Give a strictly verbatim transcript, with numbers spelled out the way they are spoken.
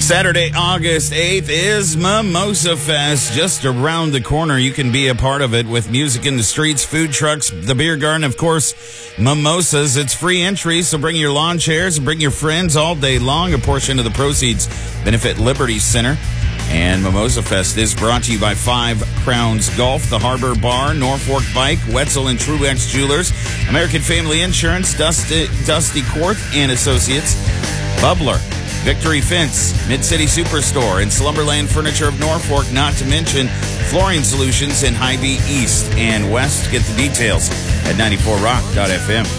Saturday, August eighth is Mimosa Fest. Just around the corner, you can be a part of it with music in the streets, food trucks, the beer garden, of course, mimosas. It's free entry, so bring your lawn chairs and bring your friends all day long. A portion of the proceeds benefit Liberty Center. And Mimosa Fest is brought to you by Five Crowns Golf, the Harbor Bar, Norfolk Bike, Wetzel and Truex Jewelers, American Family Insurance, Dusty, Dusty Korth and Associates, Bubbler, Victory Fence, Mid-City Superstore, and Slumberland Furniture of Norfolk, not to mention Flooring Solutions in Hy-Vee East and West. Get the details at ninety-four rock dot f m.